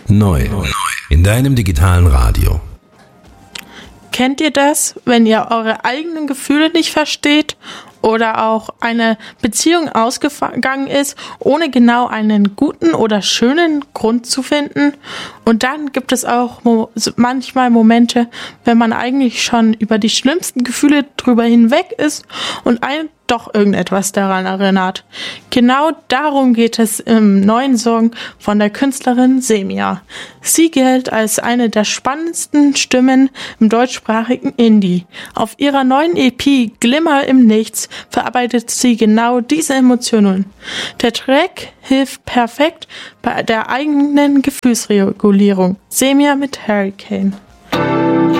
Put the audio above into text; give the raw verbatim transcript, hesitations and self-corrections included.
Neu in deinem digitalen Radio. Kennt ihr das, wenn ihr eure eigenen Gefühle nicht versteht oder auch eine Beziehung ausgegangen ist, ohne genau einen guten oder schönen Grund zu finden? Und dann gibt es auch mo- manchmal Momente, wenn man eigentlich schon über die schlimmsten Gefühle drüber hinweg ist und einen doch irgendetwas daran erinnert. Genau darum geht es im neuen Song von der Künstlerin Semia. Sie gilt als eine der spannendsten Stimmen im deutschsprachigen Indie. Auf ihrer neuen E P Glimmer im Nichts verarbeitet sie genau diese Emotionen. Der Track hilft perfekt bei der eigenen Gefühlsregulierung. Semia mit Hurricane.